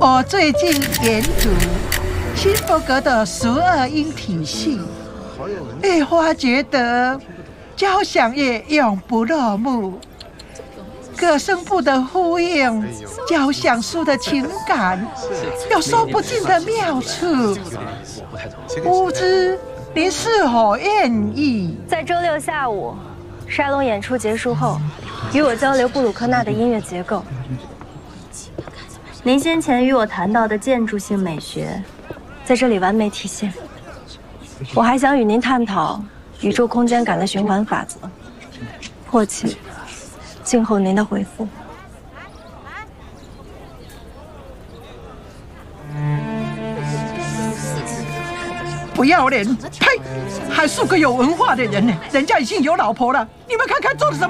我最近研读辛福格的12音体系，发觉得交响乐永不落幕，各声部的呼应，交响书的情感，有说不尽的妙处。不知您是否愿意？ 在周六下午，沙龙演出结束后，与我交流布鲁克纳的音乐结构。您先前与我谈到的建筑性美学，在这里完美体现。我还想与您探讨宇宙空间感的循环法则，迫切静候您的回复。 不要脸！呸！还是个有文化的人呢，人家已经有老婆了，你们看看做的什么？